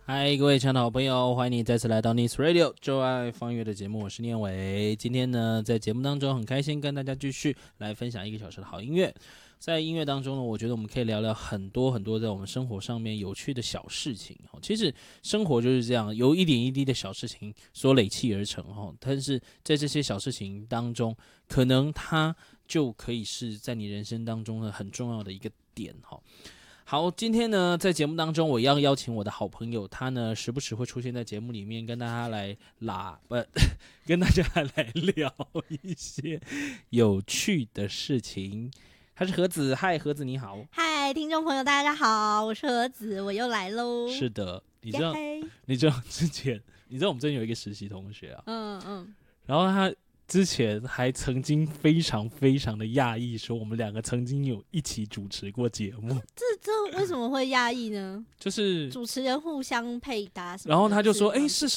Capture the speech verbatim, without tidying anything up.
嗨，各位亲爱的好朋友，欢迎你再次来到 Nice Radio 就爱放乐的节目，我是念伟。今天呢，在节目当中很开心跟大家继续来分享一个小时的好音乐。在音乐当中呢，我觉得我们可以聊聊很多很多在我们生活上面有趣的小事情。其实生活就是这样，由一点一滴的小事情所累积而成。但是在这些小事情当中，可能它就可以是在你人生当中的很重要的一个点。好，今天呢，在节目当中，我要邀请我的好朋友，他呢时不时会出现在节目里面，跟大家来拉不，跟大家来聊一些有趣的事情。他是何子，嗨，何子你好。 嗨，听众朋友大家好，我是何子，我又来喽。 是的，你知道，你知道之前，你知道我们这边有一个实习同学啊，嗯嗯，然后他之前还曾经非常非常的讶异，说我们两个曾经有一起主持过节目。 这这为什么会讶异呢？ 就是主持人互相配搭什么的， 然后他就说：“哎，是